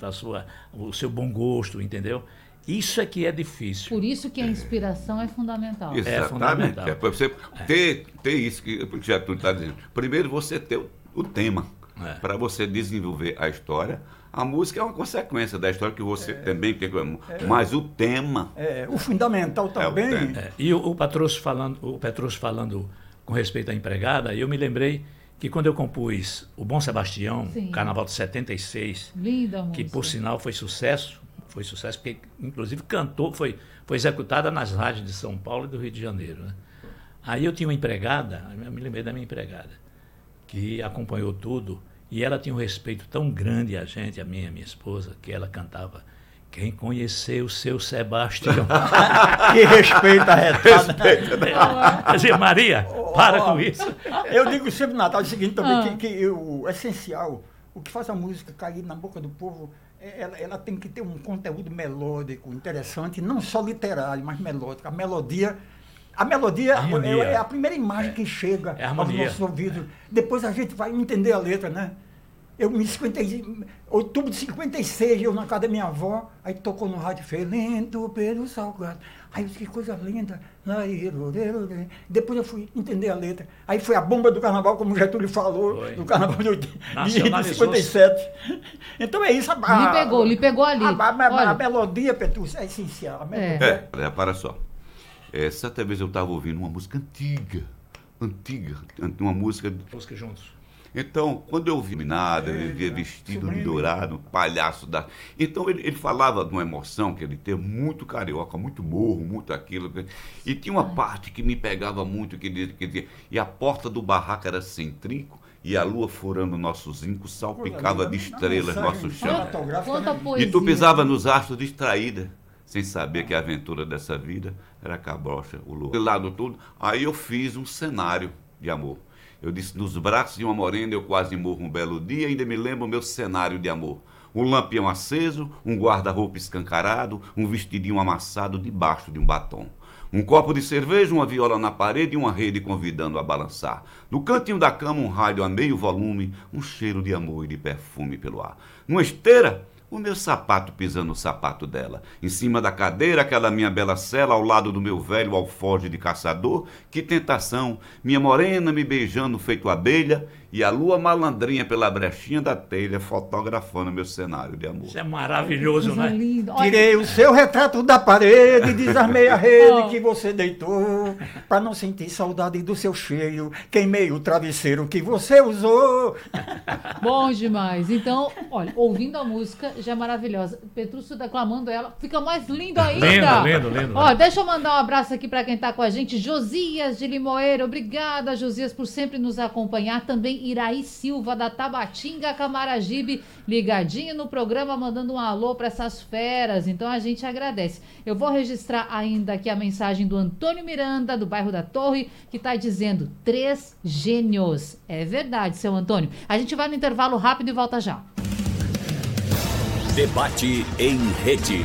talento, o seu bom gosto, entendeu? Isso é que é difícil. Por isso que a inspiração é fundamental. Exatamente. É fundamental. Para você ter isso que já tu está dizendo. Primeiro você ter o tema, para você desenvolver a história. A música é uma consequência da história que você também tem, mas o tema... O fundamental também... E o Petrus falando com respeito à empregada, eu me lembrei que quando eu compus o Bom Sebastião, Carnaval de 76, linda música, que por sinal foi sucesso porque inclusive foi executada nas rádios de São Paulo e do Rio de Janeiro, né? Aí eu tinha uma empregada, eu me lembrei da minha empregada, que acompanhou tudo, e ela tinha um respeito tão grande a minha esposa, que ela cantava: quem conheceu o seu Sebastião. Que respeito arretado. Quer dizer, Maria, para com isso. Eu digo sempre no Natal o seguinte também, que o essencial, o que faz a música cair na boca do povo, ela tem que ter um conteúdo melódico, interessante, não só literário, mas melódico. A melodia é a primeira imagem que chega aos nossos ouvidos. Depois a gente vai entender a letra, né? Outubro de 56, eu na casa da minha avó, aí tocou no rádio, Felento pelo Salgado. Aí eu disse, que coisa linda. Depois eu fui entender a letra. Aí foi a bomba do carnaval, como o Getúlio falou, do carnaval de 57. Então é isso. Lhe pegou ali. A melodia, Petrus, é essencial. Para só. Certa vez eu estava ouvindo uma música antiga, uma música juntos. Então, quando eu vi nada, ele via vestido de dourado, palhaço da... Então, ele falava de uma emoção que ele teve, muito carioca, muito morro, muito aquilo. E tinha uma parte que me pegava muito, que dizia, e a porta do barraco era sem trinco, e a lua furando nossos zincos, salpicava de estrelas nosso chão. E tu pisava nos astros distraída, sem saber que a aventura dessa vida era a cabrocha, o luar. De lado tudo, aí eu fiz um cenário de amor. Eu disse, nos braços de uma morena eu quase morro um belo dia, ainda me lembro o meu cenário de amor. Um lampião aceso, um guarda-roupa escancarado, um vestidinho amassado debaixo de um batom. Um copo de cerveja, uma viola na parede e uma rede convidando a balançar. No cantinho da cama um rádio a meio volume, um cheiro de amor e de perfume pelo ar. Numa esteira, o meu sapato pisando no sapato dela. Em cima da cadeira, aquela minha bela cela, ao lado do meu velho alforje de caçador. Que tentação, minha morena me beijando feito abelha, e a lua malandrinha pela brechinha da telha, fotografando meu cenário de amor. Isso é maravilhoso, né? Tirei o seu retrato da parede, desarmei a rede que você deitou, para não sentir saudade do seu cheiro, queimei o travesseiro que você usou. Bom demais. Então, olha, ouvindo a música já é maravilhosa. Petrúcio declamando ela, fica mais lindo ainda. Lindo. Ó, deixa eu mandar um abraço aqui para quem tá com a gente. Josias de Limoeiro, obrigada, Josias, por sempre nos acompanhar. Também Iraí Silva, da Tabatinga, Camaragibe, ligadinho no programa, mandando um alô para essas feras. Então a gente agradece. Eu vou registrar ainda aqui a mensagem do Antônio Miranda, do bairro da Torre, que está dizendo 3 gênios. É verdade, seu Antônio. A gente vai no intervalo rápido e volta já. Debate em rede.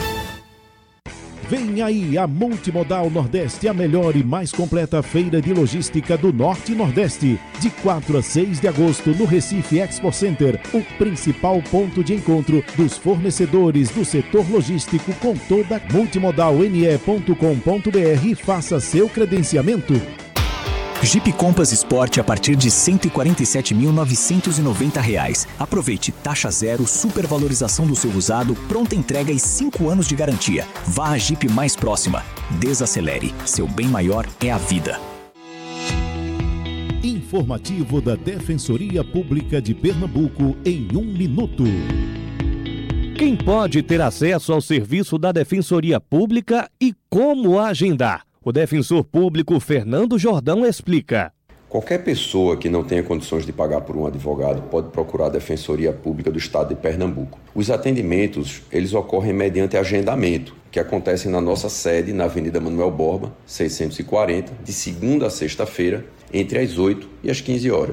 Vem aí a Multimodal Nordeste, a melhor e mais completa feira de logística do Norte e Nordeste. De 4 a 6 de agosto no Recife Expo Center, o principal ponto de encontro dos fornecedores do setor logístico com toda multimodalne.com.br e faça seu credenciamento. Jeep Compass Sport a partir de R$ 147.990. Aproveite taxa zero, supervalorização do seu usado, pronta entrega e 5 anos de garantia. Vá à Jeep mais próxima. Desacelere. Seu bem maior é a vida. Informativo da Defensoria Pública de Pernambuco em 1 minuto. Quem pode ter acesso ao serviço da Defensoria Pública e como agendar? O defensor público Fernando Jordão explica. Qualquer pessoa que não tenha condições de pagar por um advogado pode procurar a Defensoria Pública do Estado de Pernambuco. Os atendimentos, eles ocorrem mediante agendamento, que acontecem na nossa sede, na Avenida Manuel Borba, 640, de segunda a sexta-feira, entre as 8 e as 15 horas.